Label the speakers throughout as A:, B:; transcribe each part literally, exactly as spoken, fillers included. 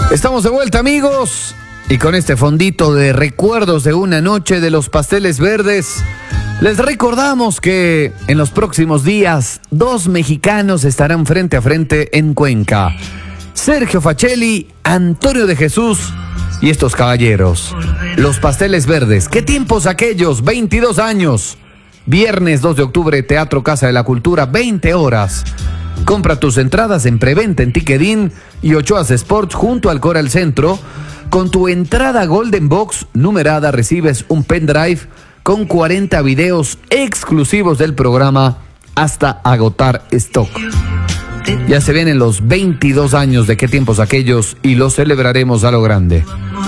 A: Estamos de vuelta, amigos, y con este fondito de recuerdos de una noche de los pasteles verdes, les recordamos que en los próximos días dos mexicanos estarán frente a frente en Cuenca: Sergio Facelli, Antonio de Jesús y estos caballeros, los pasteles verdes. ¿Qué tiempos aquellos? veintidós años. Viernes dos de octubre, Teatro Casa de la Cultura, veinte horas. Compra tus entradas en preventa en Ticketin y Ochoas Sports junto al Coral Centro. Con tu entrada Golden Box numerada recibes un pendrive con cuarenta videos exclusivos del programa hasta agotar stock. Ya se vienen los veintidós años de Qué tiempos aquellos y los celebraremos a lo grande.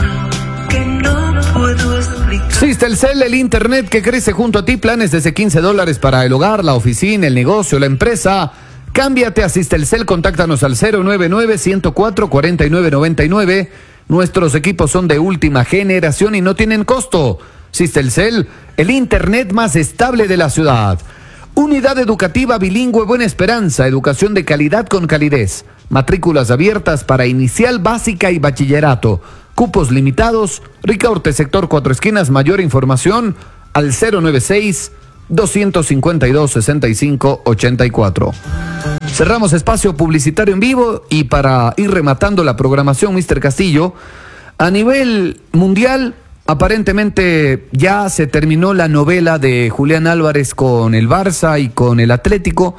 A: Sistelcel, el internet que crece junto a ti. Planes desde quince dólares para el hogar, la oficina, el negocio, la empresa. Cámbiate a Sistelcel, contáctanos al cero nueve nueve, uno cero cuatro, cuatro nueve nueve nueve. Nuestros equipos son de última generación y no tienen costo. Sistelcel, el internet más estable de la ciudad. Unidad educativa bilingüe Buena Esperanza, educación de calidad con calidez. Matrículas abiertas para inicial, básica y bachillerato. Cupos limitados. Ricaurte, sector Cuatro Esquinas. Mayor información al cero nueve seis, dos cinco dos, seis cinco ocho cuatro. Cerramos espacio publicitario en vivo y para ir rematando la programación, mister Castillo, a nivel mundial, aparentemente ya se terminó la novela de Julián Álvarez con el Barça y con el Atlético.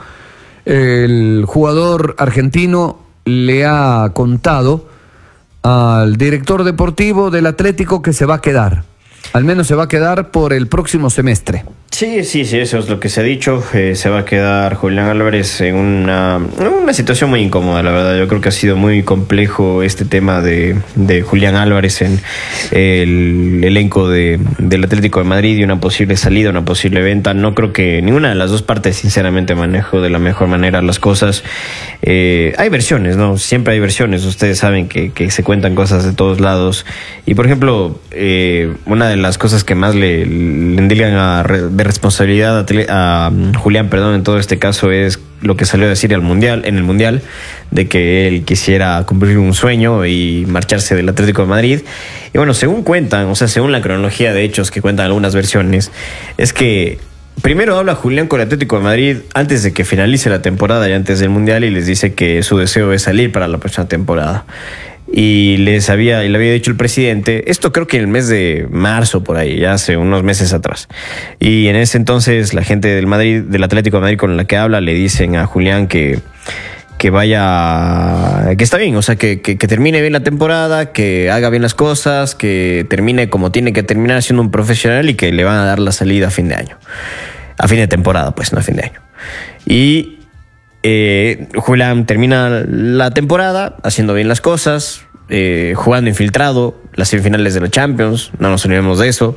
A: El jugador argentino le ha contado al director deportivo del Atlético que se va a quedar. Al menos se va a quedar por el próximo semestre.
B: Sí, sí, sí, eso es lo que se ha dicho. Eh, se va a quedar Julián Álvarez en una, una situación muy incómoda, la verdad. Yo creo que ha sido muy complejo este tema de, de Julián Álvarez en el elenco de, del Atlético de Madrid y una posible salida, una posible venta. No creo que ninguna de las dos partes, sinceramente, manejó de la mejor manera las cosas. Eh, hay versiones, ¿no? Siempre hay versiones. Ustedes saben que, que se cuentan cosas de todos lados. Y, por ejemplo, eh, una de las cosas que más le, le endilgan a de responsabilidad a, a Julián, perdón, en todo este caso es lo que salió a decir al mundial, en el Mundial, de que él quisiera cumplir un sueño y marcharse del Atlético de Madrid. Y bueno, según cuentan, o sea, según la cronología de hechos que cuentan algunas versiones, es que primero habla Julián con el Atlético de Madrid antes de que finalice la temporada y antes del Mundial, y les dice que su deseo es salir para la próxima temporada. Y les había, y le había dicho el presidente, esto creo que en el mes de marzo, por ahí, ya hace unos meses atrás. Y en ese entonces la gente del Madrid, del Atlético de Madrid con la que habla, le dicen a Julián que, que vaya, que está bien, o sea, que, que, que termine bien la temporada, que haga bien las cosas, que termine como tiene que terminar siendo un profesional y que le van a dar la salida a fin de año. A fin de temporada, pues, no a fin de año. Y Eh, Julián termina la temporada haciendo bien las cosas, eh, jugando infiltrado las semifinales de la Champions, no nos olvidemos de eso,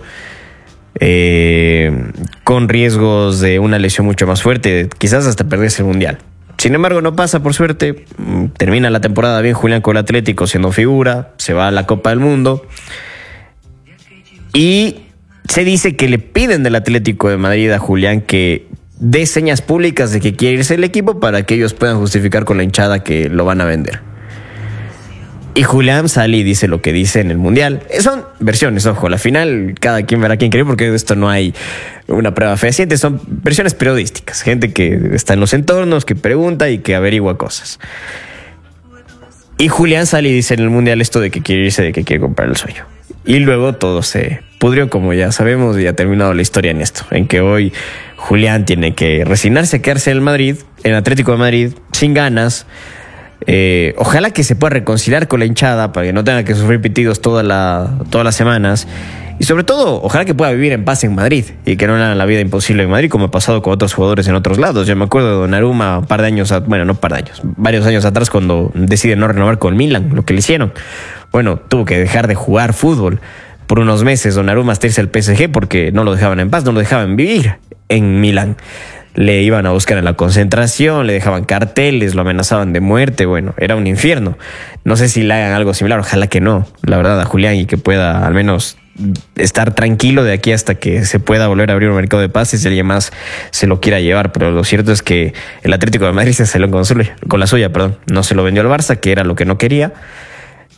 B: eh, con riesgos de una lesión mucho más fuerte, quizás hasta perderse el Mundial. Sin embargo, no pasa, por suerte. Termina la temporada bien Julián con el Atlético siendo figura, se va a la Copa del Mundo y se dice que le piden del Atlético de Madrid a Julián que dé señas públicas de que quiere irse el equipo para que ellos puedan justificar con la hinchada que lo van a vender. Y Julián sale y dice lo que dice en el Mundial. Son versiones, ojo, al final cada quien verá quién cree, porque de esto no hay una prueba fehaciente, son versiones periodísticas, gente que está en los entornos, que pregunta y que averigua cosas. Y Julián sale y dice en el Mundial esto de que quiere irse, de que quiere comprar el sueño. Y luego todo se pudrió, como ya sabemos, y ha terminado la historia en esto, en que hoy Julián tiene que resignarse a quedarse en el Madrid, en el Atlético de Madrid, sin ganas. Eh, ojalá que se pueda reconciliar con la hinchada para que no tenga que sufrir pitidos toda la, todas las semanas. Y sobre todo, ojalá que pueda vivir en paz en Madrid y que no le hagan la vida imposible en Madrid, como ha pasado con otros jugadores en otros lados. Yo me acuerdo de Donnarumma un par de años, bueno, no un par de años, varios años atrás, cuando decide no renovar con el Milan, lo que le hicieron. Bueno, tuvo que dejar de jugar fútbol por unos meses, Donnarumma, hasta irse al P S G porque no lo dejaban en paz, no lo dejaban vivir en Milán. Le iban a buscar en la concentración, le dejaban carteles, lo amenazaban de muerte. Bueno, era un infierno. No sé si le hagan algo similar, ojalá que no, la verdad, a Julián, y que pueda al menos estar tranquilo de aquí hasta que se pueda volver a abrir un mercado de pases si alguien más se lo quiera llevar. Pero lo cierto es que el Atlético de Madrid se salió con, suya, con la suya, perdón. No se lo vendió al Barça, que era lo que no quería.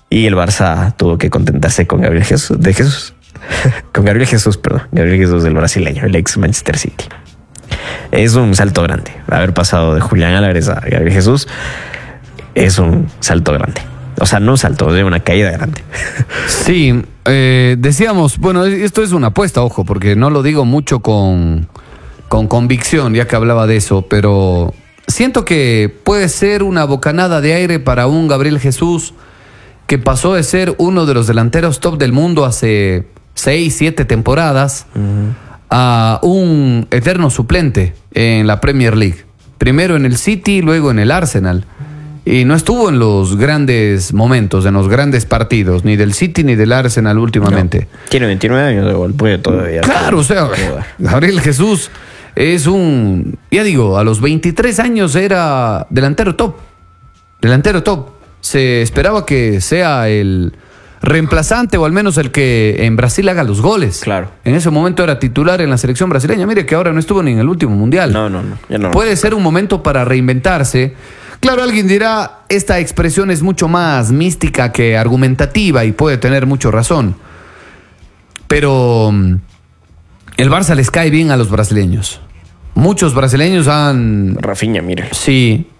B: Y el Barça tuvo que contentarse con Gabriel Jesús, de Jesús. con Gabriel Jesús, perdón. Gabriel Jesús del brasileño, el ex Manchester City. Es un salto grande. Haber pasado de Julián Álvarez a Gabriel Jesús es un salto grande. O sea, no un salto, es una caída grande.
A: Sí, eh, decíamos, bueno, esto es una apuesta, ojo, porque no lo digo mucho con, con convicción, ya que hablaba de eso, pero siento que puede ser una bocanada de aire para un Gabriel Jesús que pasó de ser uno de los delanteros top del mundo hace seis, siete temporadas uh-huh. a un eterno suplente en la Premier League. Primero en el City, luego en el Arsenal. Y no estuvo en los grandes momentos, en los grandes partidos, ni del City ni del Arsenal últimamente.
B: No, tiene veintinueve años de gol, puede todavía.
A: Claro, o sea, Gabriel Jesús es un... Ya digo, a los veintitrés años era delantero top. Delantero top. Se esperaba que sea el reemplazante o al menos el que en Brasil haga los goles.
B: Claro.
A: En ese momento era titular en la selección brasileña. Mire que ahora no estuvo ni en el último mundial.
B: No, no, no. Ya no.
A: Puede ser un momento para reinventarse. Claro, alguien dirá, esta expresión es mucho más mística que argumentativa y puede tener mucho razón. Pero el Barça les cae bien a los brasileños. Muchos brasileños han...
B: Rafinha, mire.
A: Sí,